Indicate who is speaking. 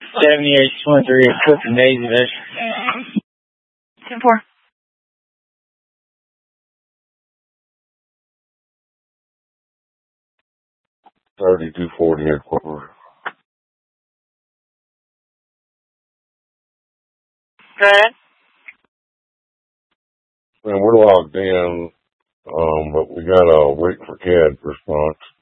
Speaker 1: 7823, Clifton Daisy there.
Speaker 2: 10-4.
Speaker 3: $32.40 headquarters.
Speaker 2: Go ahead.
Speaker 3: Man, we're logged in, but we gotta wait for CAD response.